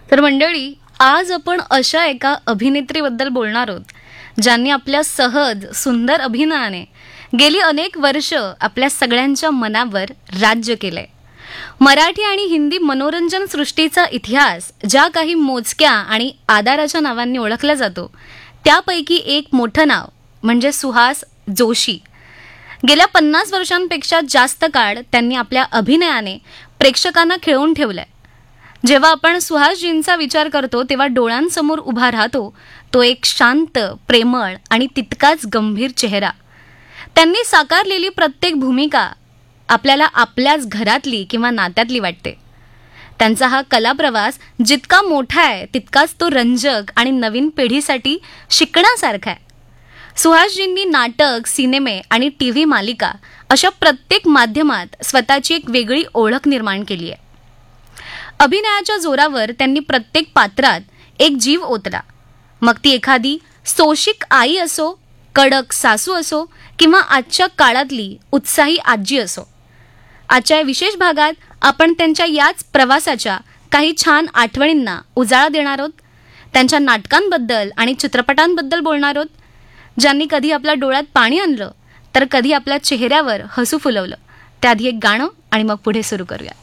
तर मंडळी, आज आपण अशा एका अभिनेत्रीबद्दल बोलणार आहोत ज्यांनी आपल्या सहज सुंदर अभिनयाने गेली अनेक वर्ष आपल्या सगळ्यांच्या मनावर राज्य केलंय. मराठी आणि हिंदी मनोरंजन सृष्टीचा इतिहास ज्या काही मोजक्या आणि आदाराच्या नावांनी ओळखला जातो त्यापैकी एक मोठं नाव म्हणजे सुहास जोशी. गेल्या 50 वर्षांपेक्षा जास्त काळ त्यांनी आपल्या अभिनयाने प्रेक्षकांना खिळवून ठेवलंय. जेव्हा आपण सुहासजींचा विचार करतो तेव्हा डोळ्यांसमोर उभा राहतो तो एक शांत, प्रेमळ आणि तितकाच गंभीर चेहरा. त्यांनी साकारलेली प्रत्येक भूमिका आपल्याला आपल्याच घरातली किंवा नात्यातली वाटते. त्यांचा हा कलाप्रवास जितका मोठा आहे तितकाच तो रंजक आणि नवीन पिढीसाठी शिकण्यासारखा आहे. सुहासजींनी नाटक, सिनेमे आणि टीव्ही मालिका अशा प्रत्येक माध्यमात स्वतःची एक वेगळी ओळख निर्माण केली आहे. अभिनयाच्या जोरावर त्यांनी प्रत्येक पात्रात एक जीव ओतला. मग ती एखादी सोशिक आई असो, कडक सासू असो किंवा आजच्या काळातली उत्साही आजी असो. आजच्या विशेष भागात आपण त्यांच्या याच प्रवासाच्या काही छान आठवणींना उजाळा देणार आहोत. त्यांच्या नाटकांबद्दल आणि चित्रपटांबद्दल बोलणार आहोत ज्यांनी कधी आपल्या डोळ्यात पाणी आणलं तर कधी आपल्या चेहऱ्यावर हसू फुलवलं. त्याआधी एक गाणं आणि मग पुढे सुरू करूयात.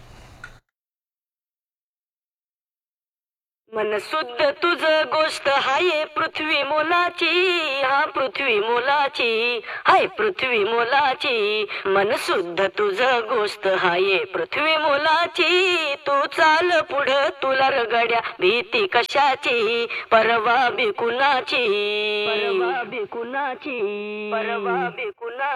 मन शुद्ध तुझ गोष्ट हाय पृथ्वी मोलाची, हा पृथ्वी मोलाची, हाय पृथ्वी मोलाची. मन शुद्ध तुझ गोष्ट हाय पृथ्वी मोलाची. तू चाल पुढं तुला रगड्या भीती कशाची, परवा बिकुनाची, परवा बिकुनाची, परवा बिकुना.